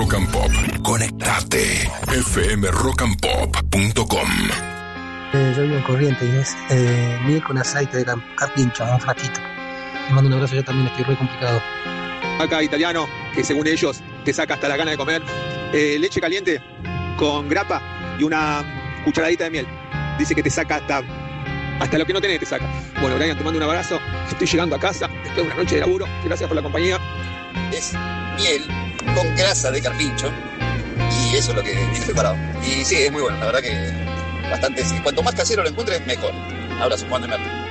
Rock and Pop. Conectate. fmrockandpop.com. Yo vivo en Corrientes y es miel con aceite de carpincho, un flaquito. Le mando un abrazo, yo también estoy re complicado. Acá italiano, que según ellos te saca hasta la gana de comer. Leche caliente con grapa y una cucharadita de miel. Dice que te saca hasta lo que no tenés te saca. Bueno, Brian, te mando un abrazo. Estoy llegando a casa después de una noche de laburo. Gracias por la compañía. Es miel con grasa de carpincho y eso es lo que tiene preparado. Y sí, es muy bueno, la verdad que bastante. Cuanto más casero lo encuentres, mejor. Abrazo, Juan de Merlo.